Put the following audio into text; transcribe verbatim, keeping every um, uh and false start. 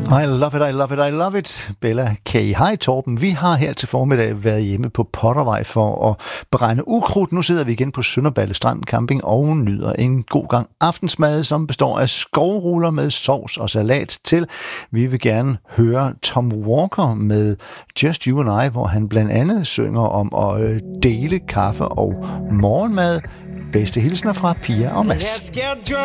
I love it, I love it, I love it. Bella K. Hej Torben, vi har her til formiddag været hjemme på Pottervej for at brænde ukrudt. Nu sidder vi igen på Sønderballe Strand Camping og nyder en god gang aftensmad, som består af skovruller med sovs og salat til. Vi vil gerne høre Tom Walker med Just You and I, hvor han blandt andet synger om at dele kaffe og morgenmad. Bedste hilsner fra Pia og Mads.